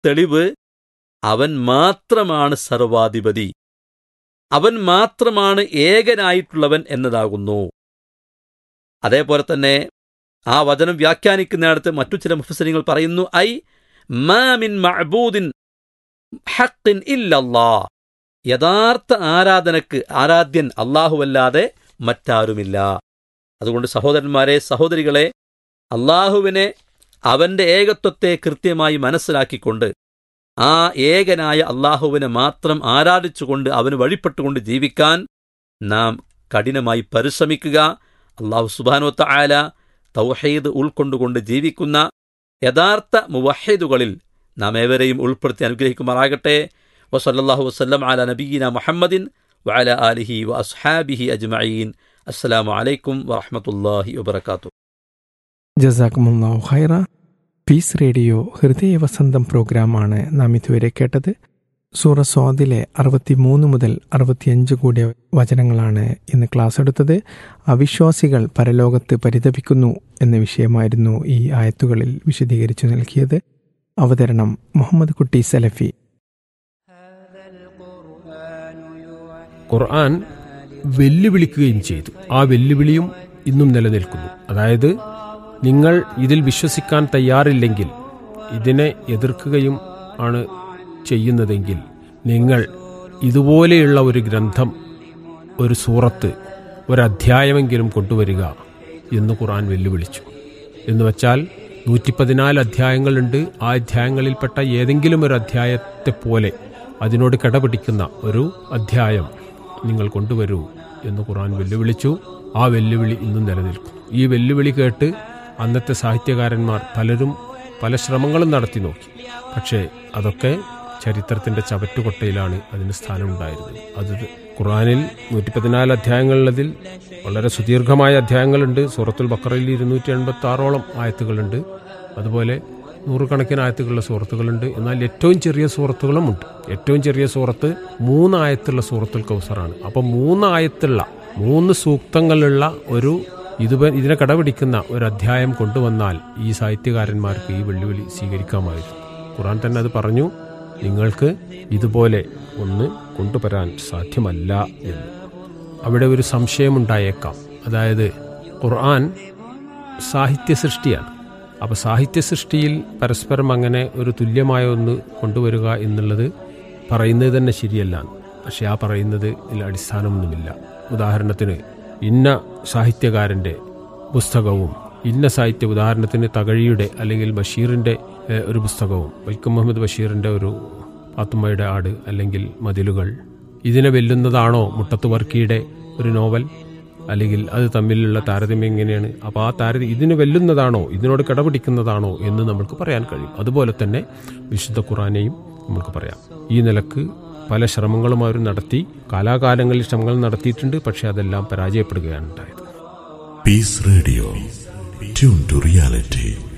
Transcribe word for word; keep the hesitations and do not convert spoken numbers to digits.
തെളിവ് അവൻ മാത്രമാണ് സർവാധിപതി, അവൻ മാത്രമാണ് ഏകനായിട്ടുള്ളവൻ എന്നതാകുന്നു. അതേപോലെ തന്നെ ആ വചനം വ്യാഖ്യാനിക്കുന്നിടത്ത് മറ്റു ചില മുഫസ്സിരീങ്ങൾ പറയുന്നു, ഐ മാ മിൻ മഅബൂദിൻ ഹഖ്ഖിൻ ഇല്ലല്ലാഹ്, യഥാർത്ഥ ആരാധനക്ക് ആരാധ്യൻ അല്ലാഹുവല്ലാതെ മറ്റാരുമില്ല. അതുകൊണ്ട് സഹോദരന്മാരെ, സഹോദരികളെ, അല്ലാഹുവിനെ, അവന്റെ ഏകത്വത്തെ കൃത്യമായി മനസ്സിലാക്കിക്കൊണ്ട് ആ ഏകനായ അല്ലാഹുവിനെ മാത്രം ആരാധിച്ചുകൊണ്ട് അവന് വഴിപ്പെട്ടുകൊണ്ട് ജീവിക്കാൻ നാം കഠിനമായി പരിശ്രമിക്കുക. അല്ലാഹു സുബ്ഹാനഹു വ തആല തൗഹീദ് ഉൾക്കൊണ്ടുകൊണ്ട് ജീവിക്കുന്ന യഥാർത്ഥ മുവഹ്ഹിദുകളിൽ നാം ഏവരെയും ഉൾപ്പെടുത്തി അനുഗ്രഹിക്കുമാറാകട്ടെ. വസല്ലല്ലാഹു വസല്ലം അലാ നബിയിന മുഹമ്മദിൻ വഅലാ ആലിഹി വഅസ്ഹാബിഹി അജ്മഈൻ. അസ്സലാമു അലൈക്കും വറഹ്മത്തുള്ളാഹി വബറകാതുഹു. ജസാക്കുമുല്ലാഹു ഖൈറ. പീസ് റേഡിയോ ഹൃദയ വസന്തം പ്രോഗ്രാമാണ് നാം ഇതുവരെ കേട്ടത്. സൂറ സ്വാദിലെ അറുപത്തിമൂന്ന് മുതൽ അറുപത്തിയഞ്ച് കൂടിയ വചനങ്ങളാണ് ഇന്ന് ക്ലാസ് എടുത്തത്. അവിശ്വാസികൾ പരലോകത്ത് പരിതപിക്കുന്നു എന്ന വിഷയമായിരുന്നു ഈ ആയത്തുകളിൽ വിശദീകരിച്ചു നൽകിയത്. അവതരണം മുഹമ്മദ് കുട്ടി സലഫി. ഖുർആൻ വെല്ലുവിളിക്കുകയും ചെയ്തു. ആ വെല്ലുവിളിയും ഇന്നും നിലനിൽക്കുന്നു. അതായത്, നിങ്ങൾ ഇതിൽ വിശ്വസിക്കാൻ തയ്യാറില്ലെങ്കിൽ, ഇതിനെ എതിർക്കുകയും ആണ് ചെയ്യുന്നതെങ്കിൽ, നിങ്ങൾ ഇതുപോലെയുള്ള ഒരു ഗ്രന്ഥം, ഒരു സൂറത്ത്, ഒരധ്യായമെങ്കിലും കൊണ്ടുവരിക എന്ന് ഖുർആൻ വെല്ലുവിളിച്ചു. എന്ന് വച്ചാൽ നൂറ്റി പതിനാല് അധ്യായങ്ങളുണ്ട്. ആ അധ്യായങ്ങളിൽപ്പെട്ട ഏതെങ്കിലും ഒരു അധ്യായത്തെ പോലെ അതിനോട് കിടപിടിക്കുന്ന ഒരു അധ്യായം നിങ്ങൾ കൊണ്ടുവരൂ എന്ന് ഖുർആൻ വെല്ലുവിളിച്ചു. ആ വെല്ലുവിളി ഇന്നും നിലനിൽക്കുന്നു. ഈ വെല്ലുവിളി കേട്ട് അന്നത്തെ സാഹിത്യകാരന്മാർ പലരും പല ശ്രമങ്ങളും നടത്തി നോക്കി. പക്ഷേ അതൊക്കെ ചരിത്രത്തിന്റെ ചവറ്റുകൊട്ടയിലാണ് അതിന് സ്ഥാനമുണ്ടായിരുന്നത്. അത് ഖുർആനിൽ നൂറ്റി പതിനാല് അധ്യായങ്ങളിലതിൽ വളരെ സുദീർഘമായ അധ്യായങ്ങളുണ്ട്. സൂറത്തുൽ ബഖറയിൽ ഇരുന്നൂറ്റി എൺപത്തി ആറോളം ആയത്തുകളുണ്ട്. അതുപോലെ നൂറുകണക്കിന് ആയത്തുകളുള്ള സൂറത്തുകളുണ്ട്. എന്നാൽ ഏറ്റവും ചെറിയ സൂറത്തുകളും ഉണ്ട്. ഏറ്റവും ചെറിയ സൂറത്ത് മൂന്നായത്തുള്ള സൂറത്തുൽ കൗസറാണ്. അപ്പം മൂന്നായത്തുള്ള മൂന്ന് സൂക്തങ്ങളുള്ള ഒരു ഇത് ഇതിനെ കടപിടിക്കുന്ന ഒരു അധ്യായം കൊണ്ടുവന്നാൽ ഈ സാഹിത്യകാരന്മാർക്ക് ഈ വെല്ലുവിളി സ്വീകരിക്കാമായിരുന്നു. ഖുർആൻ തന്നെ അത് പറഞ്ഞു, നിങ്ങൾക്ക് ഇതുപോലെ ഒന്ന് കൊണ്ടുവരാൻ സാധ്യമല്ല എന്ന്. അവിടെ ഒരു സംശയമുണ്ടായേക്കാം. അതായത്, ഖുർആൻ സാഹിത്യ സൃഷ്ടിയാണ്. അപ്പോൾ സാഹിത്യ സൃഷ്ടിയിൽ പരസ്പരം അങ്ങനെ ഒരു തുല്യമായ ഒന്ന് കൊണ്ടുവരിക എന്നുള്ളത് പറയുന്നത് തന്നെ ശരിയല്ല. പക്ഷെ ആ പറയുന്നത് ഇതിൽ അടിസ്ഥാനമൊന്നുമില്ല. ഉദാഹരണത്തിന്, ഇന്ന സാഹിത്യകാരൻ്റെ പുസ്തകവും ഇന്ന സാഹിത്യ, ഉദാഹരണത്തിന് തകഴിയുടെ അല്ലെങ്കിൽ ബഷീറിൻ്റെ ഒരു പുസ്തകവും വൈക്കം മുഹമ്മദ് ബഷീറിൻ്റെ ഒരു പാത്തുമ്മയുടെ ആട് അല്ലെങ്കിൽ മതിലുകൾ, ഇതിനെ വെല്ലുന്നതാണോ മുട്ടത്ത് വർക്കിയുടെ ഒരു നോവൽ? അല്ലെങ്കിൽ അത് തമ്മിലുള്ള താരതമ്യം എങ്ങനെയാണ്? അപ്പോൾ ആ താരതമ്യം ഇതിന് വെല്ലുന്നതാണോ, ഇതിനോട് കിടപിടിക്കുന്നതാണോ എന്ന് നമുക്ക് പറയാൻ കഴിയും. അതുപോലെ തന്നെ വിശുദ്ധ ഖുർആനെയും നമുക്ക് പറയാം. ഈ നിലക്ക് പല ശ്രമങ്ങളും അവർ നടത്തി, കാലാകാലങ്ങളിൽ ശ്രമങ്ങൾ നടത്തിയിട്ടുണ്ട്. പക്ഷെ അതെല്ലാം പരാജയപ്പെടുകയാണ് ഉണ്ടായത്. Piece radio, tune to reality.